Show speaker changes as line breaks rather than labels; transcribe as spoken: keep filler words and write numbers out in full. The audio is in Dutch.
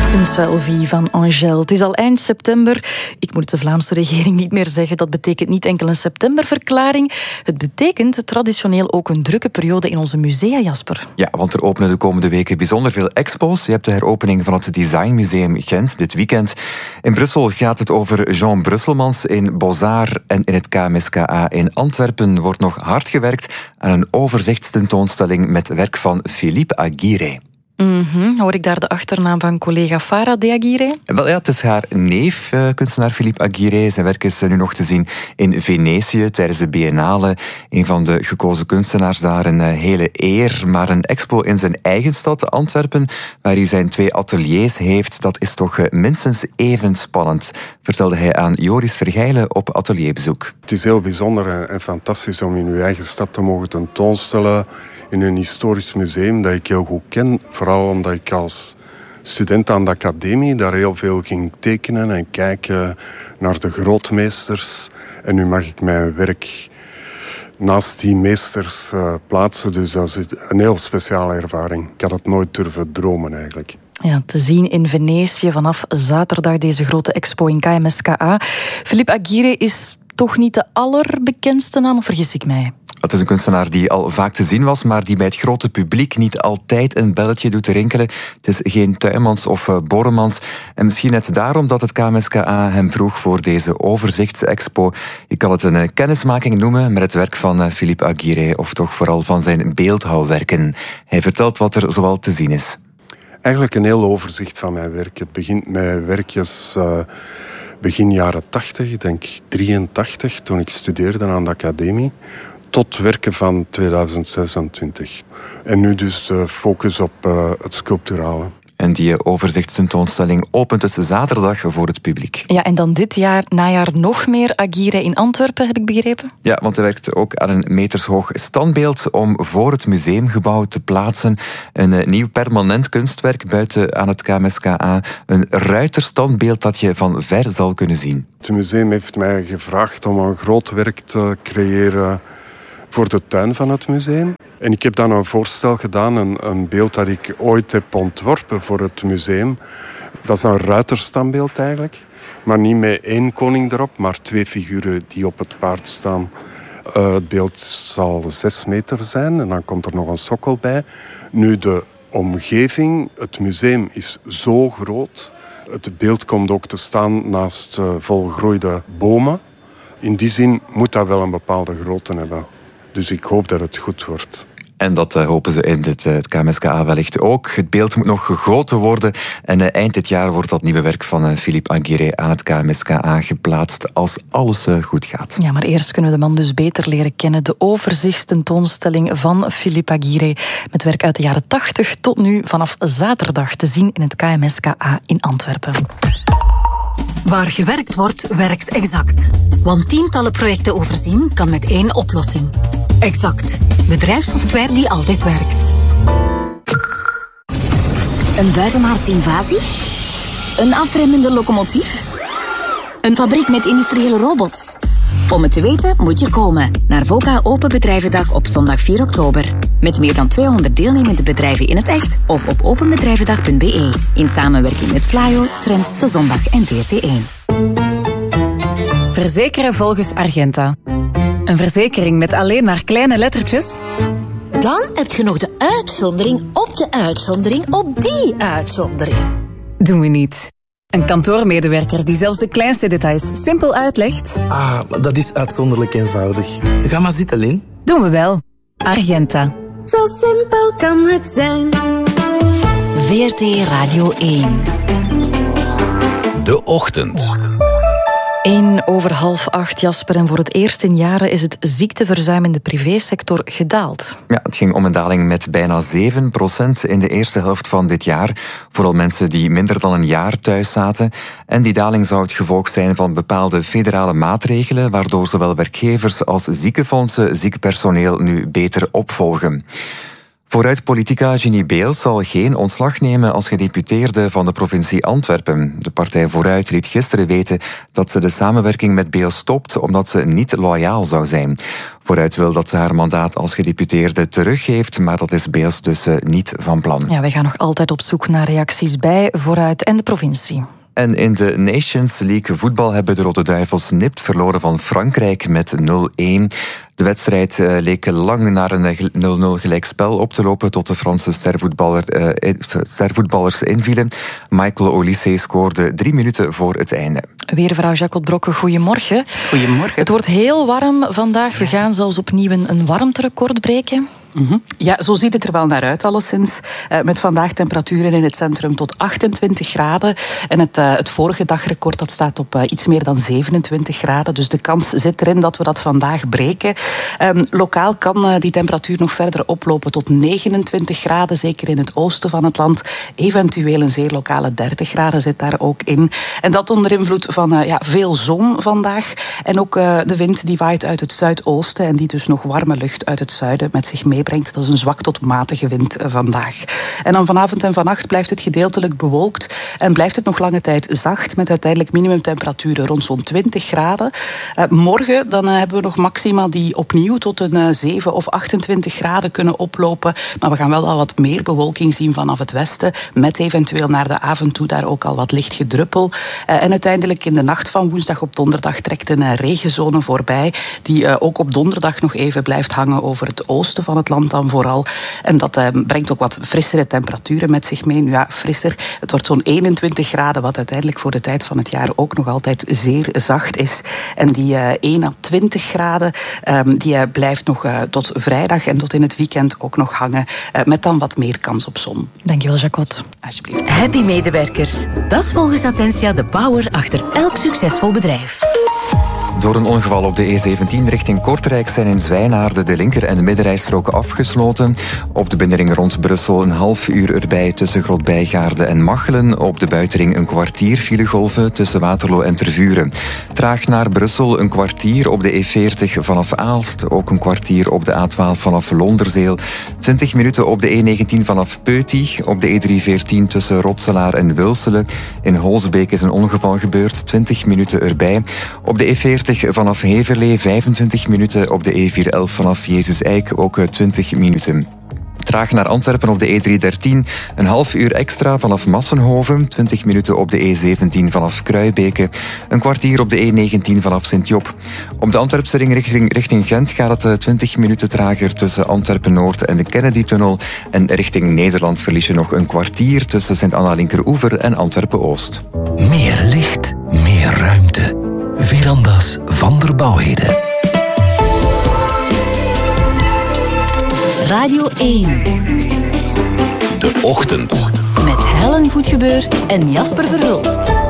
Een selfie van Angèle. Het is al eind september. Ik moet de Vlaamse regering niet meer zeggen. Dat betekent niet enkel een septemberverklaring. Het betekent traditioneel ook een drukke periode in onze musea, Jasper.
Ja, want er openen de komende weken bijzonder veel expos. Je hebt de heropening van het Designmuseum Gent dit weekend. In Brussel gaat het over Jean Brusselmans. In Beaux-Arts en in het K M S K A in Antwerpen wordt nog hard gewerkt aan een overzichtstentoonstelling met werk van Philippe Aguirre.
Mm-hmm. Hoor ik daar de achternaam van collega Farah de Aguirre?
Wel ja, het is haar neef, uh, kunstenaar Philippe Aguirre. Zijn werk is uh, nu nog te zien in Venetië tijdens de Biennale. Een van de gekozen kunstenaars daar, een uh, hele eer. Maar een expo in zijn eigen stad, Antwerpen, waar hij zijn twee ateliers heeft, dat is toch uh, minstens even spannend, vertelde hij aan Joris Vergeilen op atelierbezoek.
Het is heel bijzonder en fantastisch om in uw eigen stad te mogen tentoonstellen in een historisch museum dat ik heel goed ken. Vooral omdat ik als student aan de academie daar heel veel ging tekenen en kijken naar de grootmeesters. En nu mag ik mijn werk naast die meesters uh, plaatsen. Dus dat is een heel speciale ervaring. Ik had het nooit durven dromen eigenlijk.
Ja, te zien in Venetië vanaf zaterdag deze grote expo in K M S K A. Philippe Aguirre is toch niet de allerbekendste naam, of vergis ik mij?
Het is een kunstenaar die al vaak te zien was, maar die bij het grote publiek niet altijd een belletje doet rinkelen. Het is geen Tuymans of uh, Borremans. En misschien net daarom dat het K M S K A hem vroeg voor deze overzichtsexpo. Je kan het een uh, kennismaking noemen met het werk van uh, Philippe Aguirre, of toch vooral van zijn beeldhouwwerken. Hij vertelt wat er zoal te zien is.
Eigenlijk een heel overzicht van mijn werk. Het begint met werkjes uh, begin jaren tachtig, ik denk drieëntachtig, toen ik studeerde aan de academie, tot werken van tweeduizend zesentwintig. En nu dus uh, focus op uh, het sculpturale.
En die overzichtstentoonstelling opent dus zaterdag voor het publiek.
Ja, en dan dit jaar, najaar nog meer Aguirre in Antwerpen, heb ik begrepen?
Ja, want hij werkt ook aan een metershoog standbeeld om voor het museumgebouw te plaatsen. Een nieuw permanent kunstwerk buiten aan het K M S K A. Een ruiterstandbeeld dat je van ver zal kunnen zien.
Het museum heeft mij gevraagd om een groot werk te creëren voor de tuin van het museum. En ik heb dan een voorstel gedaan, een, een beeld dat ik ooit heb ontworpen voor het museum. Dat is een ruiterstandbeeld eigenlijk. Maar niet met één koning erop, maar twee figuren die op het paard staan. Uh, het beeld zal zes meter zijn en dan komt er nog een sokkel bij. Nu, de omgeving, het museum is zo groot. Het beeld komt ook te staan naast uh, volgroeide bomen. In die zin moet dat wel een bepaalde grootte hebben. Dus ik hoop dat het goed wordt.
En dat uh, hopen ze in het, uh, het K M S K A wellicht ook. Het beeld moet nog gegoten worden. En uh, eind dit jaar wordt dat nieuwe werk van uh, Philippe Aguirre aan het K M S K A geplaatst, als alles uh, goed gaat.
Ja, maar eerst kunnen we de man dus beter leren kennen. De overzichtstentoonstelling van Philippe Aguirre met werk uit de jaren tachtig tot nu vanaf zaterdag te zien in het K M S K A in Antwerpen.
Waar gewerkt wordt, werkt Exact. Want tientallen projecten overzien kan met één oplossing. Exact. Bedrijfssoftware die altijd werkt.
Een buitenaardse invasie? Een afremmende locomotief? Een fabriek met industriële robots? Om het te weten moet je komen naar VOCA Open Bedrijvendag op zondag vier oktober. Met meer dan tweehonderd deelnemende bedrijven in het echt of op openbedrijvendag punt b e. In samenwerking met Flyo, Trends, De Zondag en V R T één.
Verzekeren volgens Argenta. Een verzekering met alleen maar kleine lettertjes?
Dan heb je nog de uitzondering op de uitzondering op die uitzondering.
Doen we niet. Een kantoormedewerker die zelfs de kleinste details simpel uitlegt.
Ah, dat is uitzonderlijk eenvoudig. Ga maar zitten, Lin.
Doen we wel. Argenta.
Zo simpel kan het zijn.
V R T Radio één.
De Ochtend.
Eén over half acht, Jasper. En voor het eerst in jaren is het ziekteverzuim in de privésector gedaald.
Ja, het ging om een daling met bijna zeven procent in de eerste helft van dit jaar. Vooral mensen die minder dan een jaar thuis zaten. En die daling zou het gevolg zijn van bepaalde federale maatregelen, waardoor zowel werkgevers als ziekenfondsen ziek personeel nu beter opvolgen. Vooruit Politica Ginny Beels zal geen ontslag nemen als gedeputeerde van de provincie Antwerpen. De partij Vooruit liet gisteren weten dat ze de samenwerking met Beels stopt omdat ze niet loyaal zou zijn. Vooruit wil dat ze haar mandaat als gedeputeerde teruggeeft, maar dat is Beels dus niet van plan.
Ja, wij gaan nog altijd op zoek naar reacties bij Vooruit en de provincie.
En in de Nations League voetbal hebben de Rode Duivels nipt verloren van Frankrijk met nul een. De wedstrijd uh, leek lang naar een nul nul gelijkspel op te lopen tot de Franse stervoetballer, uh, stervoetballers invielen. Michael Olise scoorde drie minuten voor het einde.
Weervrouw Jacot Brokke, goedemorgen.
Goedemorgen.
Het wordt heel warm vandaag. We gaan zelfs opnieuw een, een warmterecord breken.
Mm-hmm. Ja, zo ziet het er wel naar uit alleszins. Uh, met vandaag temperaturen in het centrum tot achtentwintig graden. En het, uh, het vorige dagrecord dat staat op uh, iets meer dan zevenentwintig graden. Dus de kans zit erin dat we dat vandaag breken. Um, lokaal kan uh, die temperatuur nog verder oplopen tot negenentwintig graden. Zeker in het oosten van het land. Eventueel een zeer lokale dertig graden zit daar ook in. En dat onder invloed van uh, ja, veel zon vandaag. En ook uh, de wind die waait uit het zuidoosten. En die dus nog warme lucht uit het zuiden met zich meebrengt. Dat is een zwak tot matige wind vandaag. En dan vanavond en vannacht blijft het gedeeltelijk bewolkt en blijft het nog lange tijd zacht met uiteindelijk minimumtemperaturen rond zo'n twintig graden. Uh, morgen dan uh, hebben we nog maxima die opnieuw tot een uh, zeven of achtentwintig graden kunnen oplopen. Maar we gaan wel al wat meer bewolking zien vanaf het westen met eventueel naar de avond toe daar ook al wat licht gedruppel. Uh, en uiteindelijk in de nacht van woensdag op donderdag trekt een uh, regenzone voorbij die uh, ook op donderdag nog even blijft hangen over het oosten van het land dan vooral. En dat uh, brengt ook wat frissere temperaturen met zich mee. Nu ja, frisser. Het wordt zo'n eenentwintig graden, wat uiteindelijk voor de tijd van het jaar ook nog altijd zeer zacht is. En die uh, één à twintig graden, um, die uh, blijft nog uh, tot vrijdag en tot in het weekend ook nog hangen. Uh, met dan wat meer kans op zon.
Dankjewel, Jacot.
Alsjeblieft.
Happy medewerkers. Dat is volgens Attentia de power achter elk succesvol bedrijf.
Door een ongeval op de E zeventien richting Kortrijk zijn in Zwijnaarden de linker- en de middenrijstroken afgesloten. Op de binnenring rond Brussel een half uur erbij tussen Grotbijgaarde en Machelen. Op de buitenring een kwartier filegolven tussen Waterloo en Tervuren. Traag naar Brussel een kwartier op de E veertig vanaf Aalst. Ook een kwartier op de A twaalf vanaf Londerzeel. twintig minuten op de E negentien vanaf Peutig. Op de E driehonderdveertien tussen Rotselaar en Wilselen. In Holsbeek is een ongeval gebeurd. twintig minuten erbij. Op de E veertig vanaf Heverlee vijfentwintig minuten, op de E vierhonderdelf vanaf Jezus Eik ook twintig minuten. Traag naar Antwerpen op de E driehonderddertien, een half uur extra vanaf Massenhoven, twintig minuten op de E zeventien vanaf Kruibeke, een kwartier op de E negentien vanaf Sint-Job. Op de Antwerpse ring richting, richting Gent gaat het twintig minuten trager tussen Antwerpen-Noord en de Kennedy-tunnel en richting Nederland verlies je nog een kwartier tussen Sint-Anna-Linkeroever en Antwerpen-Oost.
Meer licht, meer ruimte. Verandas van der Bouwheden.
Radio één.
De Ochtend.
Met Helen Goedgebeur en Jasper Verhulst.